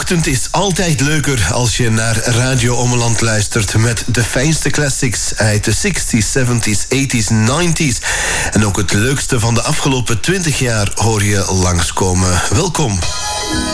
ochtend is altijd leuker als je naar Radio Ommeland luistert met de fijnste classics uit de 60s, 70s, 80s, 90s. En ook het leukste van de afgelopen 20 jaar hoor je langskomen. Welkom.